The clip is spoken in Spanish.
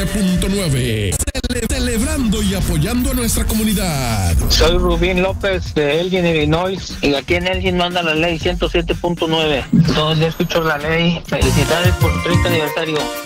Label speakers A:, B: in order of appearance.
A: 107.9. Celebrando y apoyando a nuestra comunidad.
B: Soy Rubín López de Elgin, Illinois, y aquí en Elgin manda la ley 107.9. Todos ya escucho la ley. Felicidades por tu 30 aniversario.